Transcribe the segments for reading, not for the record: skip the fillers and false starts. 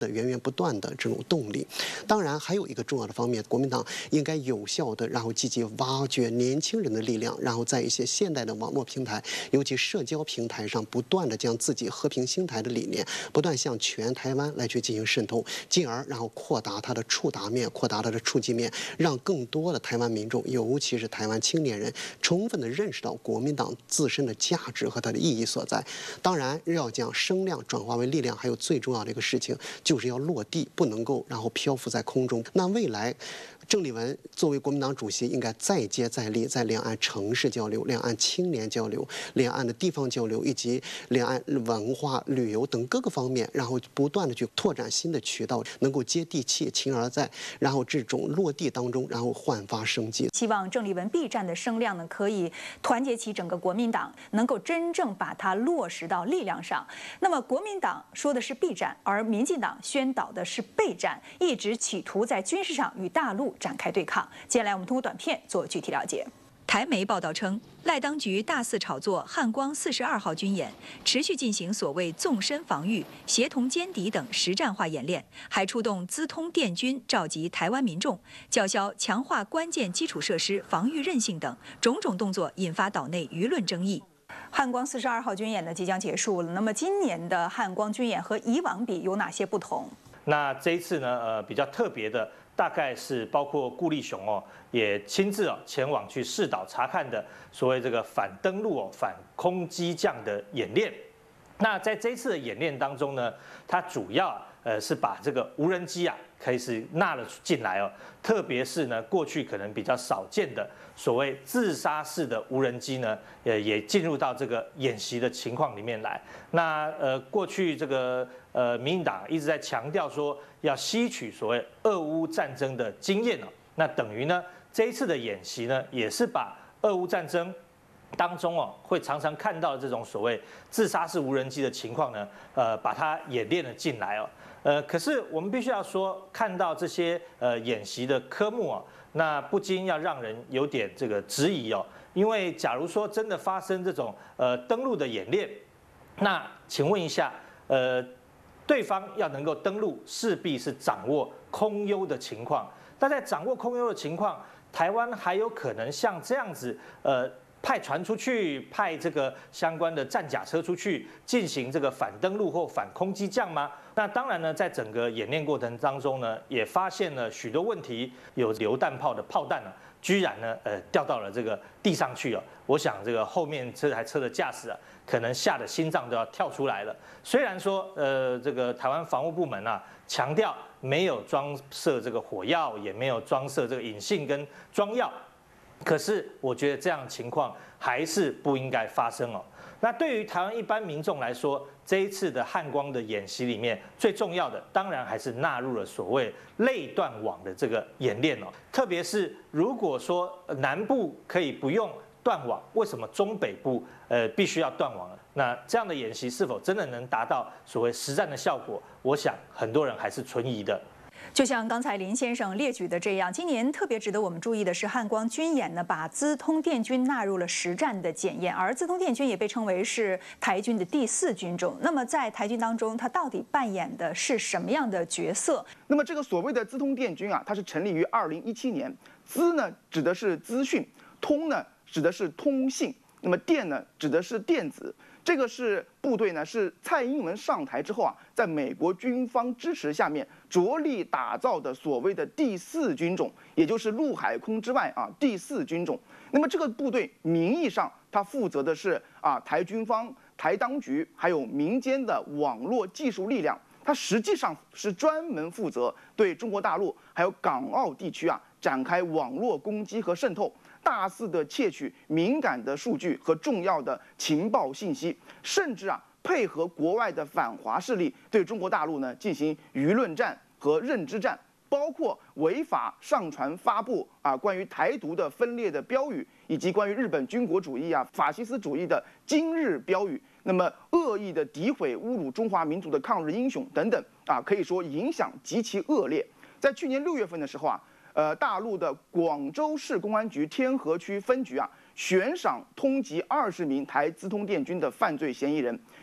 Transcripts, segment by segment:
的源源不断的这种动力。当然，还有一个重要的方面，国民党应该有效的，然后积极挖掘年轻人的力量，然后在一些现代的网络平台，尤其社交平台上，不断的将自己和平兴台的理念，不断向全台湾来去进行渗透，进而然后扩大它的触达面，扩大它的触及面，让更多的台湾民众，尤其是台湾青年人，充分的认识到国民党自身的价值和它的意义所在。当然，要将声量转化为力量，还有最重要的一个事情，就是要落地，不能够然后漂浮在空中。那未来，郑丽文作为国民党主席，应该再接再厉，在两岸城市交流、两岸青年交流、两岸的地方交流，以及两岸文化、旅游等各个方面，然后不断的去拓展新的渠道，能够接地气、勤而在，然后这种落地当中，然后焕发生机。 希望郑丽文避战的声量呢，可以团结起整个国民党，能够真正把它落实到力量上。那么国民党说的是避战，而民进党宣导的是备战，一直企图在军事上与大陆展开对抗。接下来我们通过短片做具体了解。台媒报道称，赖当局大肆炒作汉光42号军演，持续进行所谓纵深防御、协同歼敌等实战化演练，还出动资通电军召集台湾民众，叫嚣强化关键基础设施防御韧性等种种动作，引发岛内舆论争议。汉光42号军演呢即将结束了，那么今年的汉光军演和以往比有哪些不同？ 那这一次呢，比较特别的，大概是包括顾立雄也亲自前往去视导查看的所谓这个反登陆反空机降的演练。那在这一次的演练当中呢，它主要是把这个无人机开始纳了进来特别是呢过去可能比较少见的所谓自杀式的无人机呢，也进入到这个演习的情况里面来。那过去这个民进党一直在强调说要吸取所谓俄乌战争的经验那等于呢这一次的演习呢，也是把俄乌战争当中会常常看到这种所谓自杀式无人机的情况呢，把它演练了进来可是我们必须要说，看到这些演习的科目那不禁要让人有点这个质疑因为假如说真的发生这种登陆的演练，那请问一下，对方要能够登陆，势必是掌握空优的情况。那在掌握空优的情况，台湾还有可能像这样子派船出去，派这个相关的战甲车出去进行这个反登陆或反空机降吗？那当然呢，在整个演练过程当中呢，也发现了许多问题，有榴弹炮的炮弹居然呢掉到了这个地上去我想这个后面这台车的驾驶可能吓得心脏都要跳出来了。虽然说这个台湾防务部门强调没有装设这个火药，也没有装设这个引信跟装药。可是我觉得这样的情况还是不应该发生那对于台湾一般民众来说，这一次的汉光的演习里面，最重要的当然还是纳入了所谓类断网的这个演练特别是如果说南部可以不用断网，为什么中北部必须要断网呢？那这样的演习是否真的能达到所谓实战的效果？我想很多人还是存疑的。 就像刚才林先生列举的这样，今年特别值得我们注意的是，汉光军演呢把资通电军纳入了实战的检验，而资通电军也被称为是台军的第4军种。那么在台军当中，它到底扮演的是什么样的角色？ 那么这个所谓的资通电军它是成立于2017年，资呢指的是资讯，通呢指的是通信，那么电呢指的是电子。这个是部队呢，是蔡英文上台之后在美国军方支持下面着力打造的所谓的第4军种，也就是陆海空之外第4军种。那么这个部队名义上它负责的是台军方、台当局还有民间的网络技术力量，它实际上是专门负责对中国大陆还有港澳地区展开网络攻击和渗透。大肆的窃取敏感的数据和重要的情报信息，甚至配合国外的反华势力对中国大陆呢进行舆论战和认知战，包括违法上传发布关于台独的分裂的标语，以及关于日本军国主义法西斯主义的今日标语，那么恶意的诋毁侮辱中华民族的抗日英雄等等可以说影响极其恶劣。在去年6月份的时候大陆的广州市公安局天河区分局悬赏通缉20名台资通电军的犯罪嫌疑人，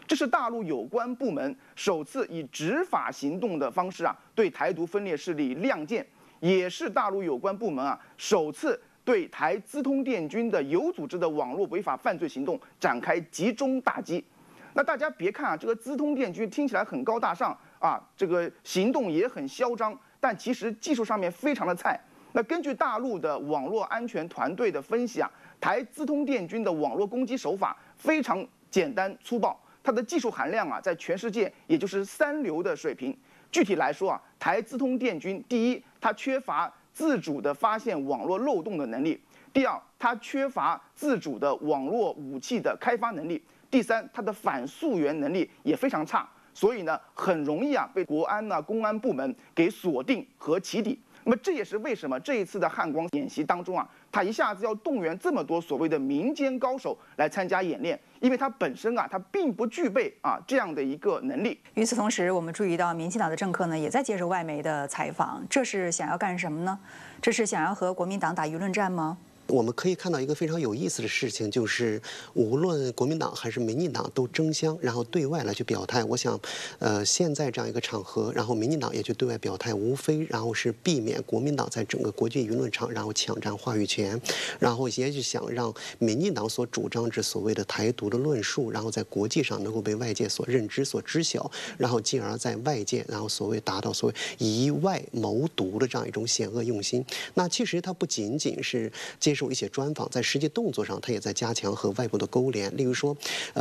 这是大陆有关部门首次以执法行动的方式对台独分裂势力亮剑，也是大陆有关部门首次对台资通电军的有组织的网络违法犯罪行动展开集中打击。那大家别看这个资通电军听起来很高大上这个行动也很嚣张，但其实技术上面非常的菜。那根据大陆的网络安全团队的分析台资通电军的网络攻击手法非常简单粗暴，它的技术含量在全世界也就是3流的水平。具体来说台资通电军第一，它缺乏自主的发现网络漏洞的能力；第二，它缺乏自主的网络武器的开发能力；第三，它的反溯源能力也非常差，所以呢，很容易被国安公安部门给锁定和起底。那么这也是为什么这一次的汉光演习当中他一下子要动员这么多所谓的民间高手来参加演练，因为他本身他并不具备这样的一个能力。 与此同时，我们注意到民进党的政客呢也在接受外媒的采访，这是想要干什么呢？这是想要和国民党打舆论战吗？ 我们可以看到一个非常有意思的事情，就是无论国民党还是民进党都争相，然后对外来去表态。我想，现在这样一个场合，然后民进党也去对外表态，无非然后是避免国民党在整个国际舆论场然后抢占话语权，然后也是想让民进党所主张之所谓的台独的论述，然后在国际上能够被外界所认知、所知晓，然后进而在外界然后所谓达到所谓以外谋独的这样一种险恶用心。那其实它不仅仅是接受一些专访，在实际动作上，他也在加强和外部的勾连。例如说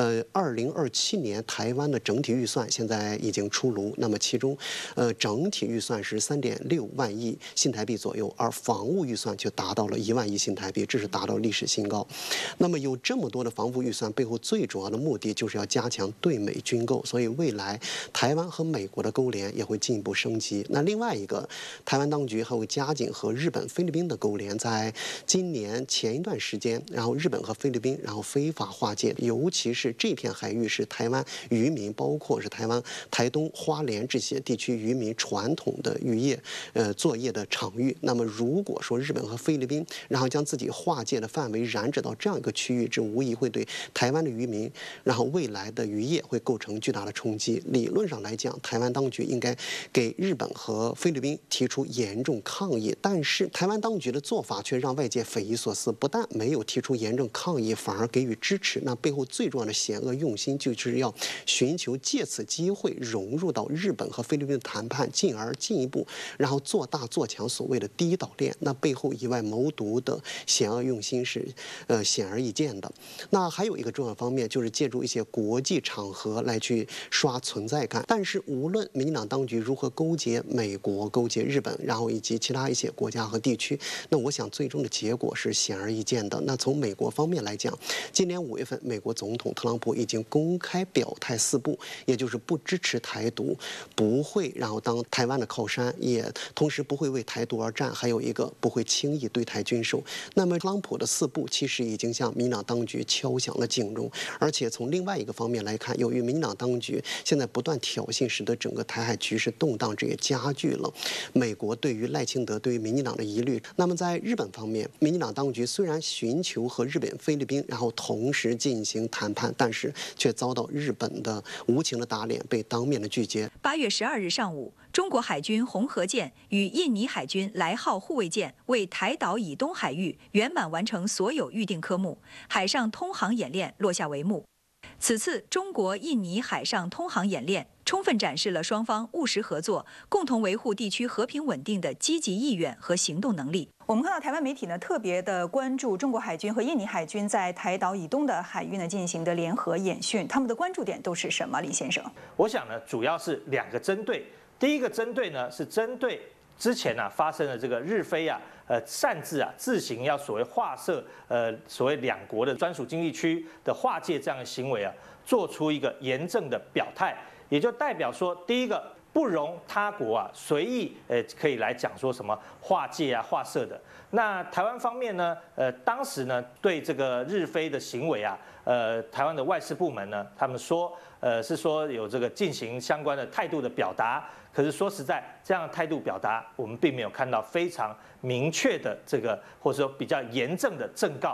，2027年台湾的整体预算现在已经出炉，那么其中，整体预算是3.6万亿新台币左右，而防务预算却达到了1万亿新台币，这是达到历史新高。那么有这么多的防务预算，背后最主要的目的就是要加强对美军购，所以未来台湾和美国的勾连也会进一步升级。那另外一个，台湾当局还会加紧和日本、菲律宾的勾连，在今年前一段时间，然后日本和菲律宾然后非法划界，尤其是这片海域是台湾渔民，包括是台湾台东、花莲这些地区渔民传统的渔业作业的场域。那么如果说日本和菲律宾然后将自己划界的范围染指到这样一个区域，这无疑会对台湾的渔民然后未来的渔业会构成巨大的冲击。理论上来讲，台湾当局应该给日本和菲律宾提出严重抗议，但是台湾当局的做法却让外界匪夷所思，不但没有提出严正抗议，反而给予支持。那背后最重要的险恶用心，就是要寻求借此机会融入到日本和菲律宾的谈判，进而进一步然后做大做强所谓的第一岛链。那背后以外谋独的险恶用心是显而易见的。那还有一个重要方面，就是借助一些国际场合来去刷存在感。但是无论民进党当局如何勾结美国、勾结日本，然后以及其他一些国家和地区，那我想最终的结果是显而易见的。那从美国方面来讲，今年5月份，美国总统特朗普已经公开表态4不，也就是不支持台独，不会然后当台湾的靠山，也同时不会为台独而战，还有一个不会轻易对台军售。那么特朗普的4不其实已经向民进党当局敲响了警钟，而且从另外一个方面来看，由于民进党当局现在不断挑衅，使得整个台海局势动荡，这也加剧了美国对于赖清德、对于民进党的疑虑。那么在日本方面，民进党当局虽然寻求和日本、菲律宾然后同时进行谈判，但是却遭到日本的无情的打脸，被当面的拒绝。 8月12日上午，中国海军红河舰与印尼海军来号护卫舰为台岛以东海域圆满完成所有预定科目，海上通航演练落下帷幕。此次中国印尼海上通航演练充分展示了双方务实合作、共同维护地区和平稳定的积极意愿和行动能力。我们看到台湾媒体呢特别的关注中国海军和印尼海军在台岛以东的海域呢进行的联合演训，他们的关注点都是什么？李先生， 我想呢，主要是2个针对。第一个针对呢是针对之前发生了这个日菲擅自自行要所谓划设所谓2国的专属经济区的划界这样的行为做出一个严正的表态，也就代表说，第一个不容他国随意可以来讲说什么划界划设的。那台湾方面呢，当时呢对这个日菲的行为台湾的外事部门呢，他们说是说有这个进行相关的态度的表达。可是说实在，这样的态度表达，我们并没有看到非常明确的这个，或者说比较严正的正告。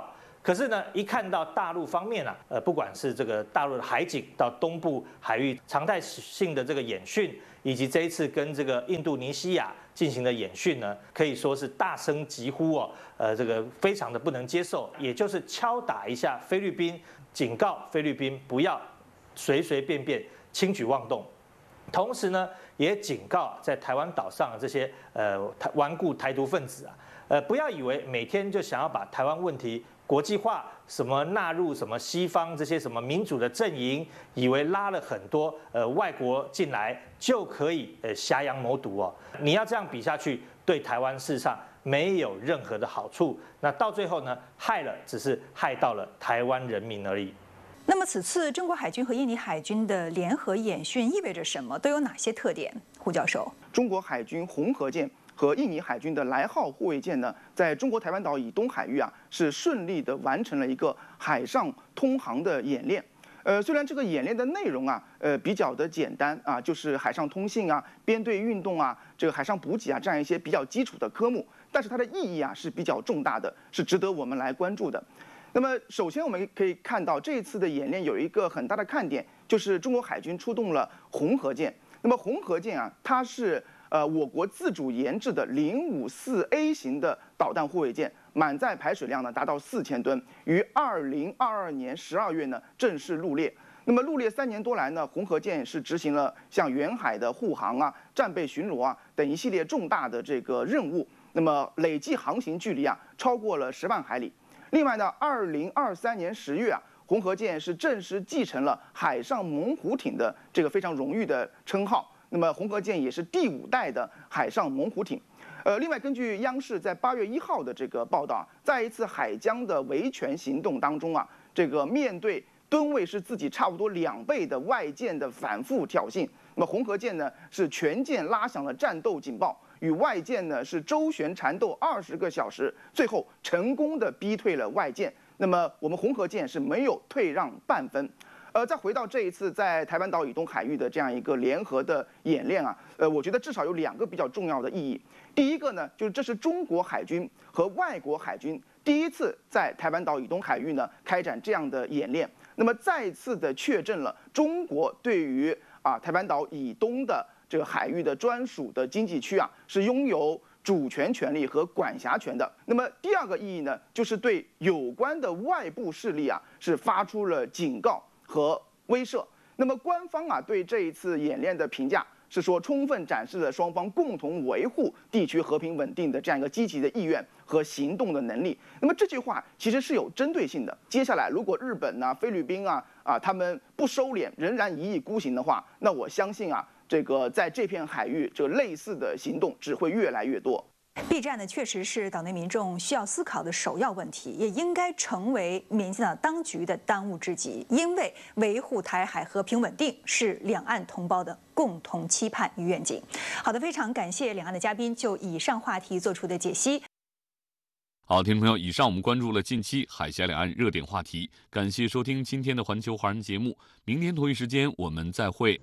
可是呢，一看到大陆方面不管是这个大陆的海警到东部海域常态性的这个演训，以及这一次跟这个印度尼西亚进行的演训呢，可以说是大声疾呼这个非常的不能接受，也就是敲打一下菲律宾，警告菲律宾不要随随便便轻举妄动。同时呢，也警告在台湾岛上的这些顽固台独分子不要以为每天就想要把台湾问题国际化，什么纳入什么西方这些什么民主的阵营，以为拉了很多外国进来就可以挟洋谋独你要这样比下去，对台湾事实上没有任何的好处。那到最后呢，害了只是害到了台湾人民而已。 那么此次中国海军和印尼海军的联合演训意味着什么？都有哪些特点？胡教授， 中国海军红河舰和印尼海军的来号护卫舰呢，在中国台湾岛以东海域是顺利的完成了一个海上通航的演练。虽然这个演练的内容比较的简单就是海上通信编队运动这个海上补给这样一些比较基础的科目，但是它的意义是比较重大的，是值得我们来关注的。那么，首先我们可以看到这一次的演练有一个很大的看点，就是中国海军出动了红河舰。那么红河舰它是我国自主研制的054A 型的导弹护卫舰，满载排水量呢达到4000吨，于2022年12月呢正式入列。那么入列3年多来呢，红河舰是执行了像远海的护航战备巡逻等一系列重大的这个任务。那么累计航行距离超过了10万海里。另外呢，2023年10月红河舰是正式继承了海上猛虎艇的这个非常荣誉的称号。那么红河舰也是第5代的海上猛虎艇。另外，根据央视在8月1号的这个报道，在一次海疆的维权行动当中这个面对吨位是自己差不多2倍的外舰的反复挑衅，那么红河舰呢是全舰拉响了战斗警报，与外舰呢是周旋缠斗20个小时，最后成功的逼退了外舰。那么我们红河舰是没有退让半分。再回到这一次在台湾岛以东海域的这样一个联合的演练我觉得至少有2个比较重要的意义。第一个呢，就是这是中国海军和外国海军第一次在台湾岛以东海域呢开展这样的演练，那么再次的确证了中国对于台湾岛以东的这个海域的专属的经济区是拥有主权权利和管辖权的。那么第2个意义呢，就是对有关的外部势力是发出了警告和威慑。那么官方对这一次演练的评价是说，充分展示了双方共同维护地区和平稳定的这样一个积极的意愿和行动的能力。那么这句话其实是有针对性的。接下来，如果日本菲律宾他们不收敛，仍然一意孤行的话，那我相信这个在这片海域这类似的行动只会越来越多。 避战呢，确实是岛内民众需要思考的首要问题，也应该成为民进党当局的当务之急。因为维护台海和平稳定是两岸同胞的共同期盼与愿景。好的，非常感谢两岸的嘉宾就以上话题做出的解析。 好，听众朋友，以上我们关注了近期海峡两岸热点话题，感谢收听今天的环球华人节目，明天同一时间我们再会。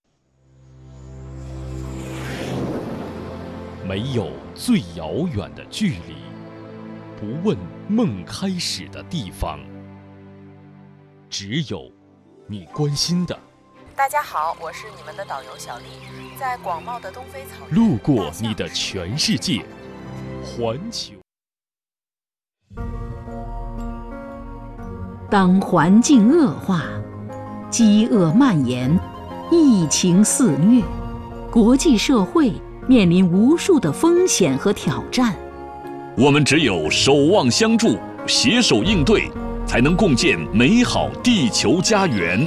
没有最遥远的距离，不问梦开始的地方，只有你关心的。 大家好，我是你们的导游小丽，在广袤的东非草原， 路过你的全世界，环球。 当环境恶化，饥饿蔓延，疫情肆虐，国际社会面临无数的风险和挑战， 我们只有守望相助，携手应对，才能共建美好地球家园。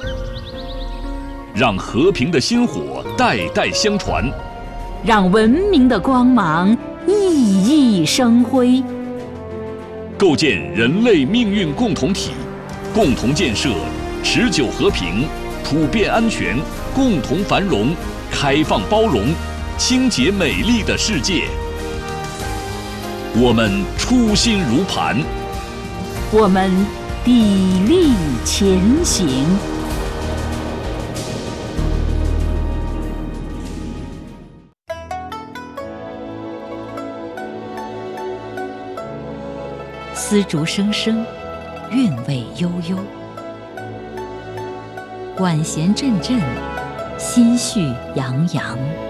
让和平的薪火代代相传， 让文明的光芒熠熠生辉， 构建人类命运共同体，共同建设持久和平、普遍安全、共同繁荣、开放包容、清洁美丽的世界。我们初心如磐， 我们砥砺前行。丝竹声声， 韵味悠悠。管弦阵阵，心绪洋洋。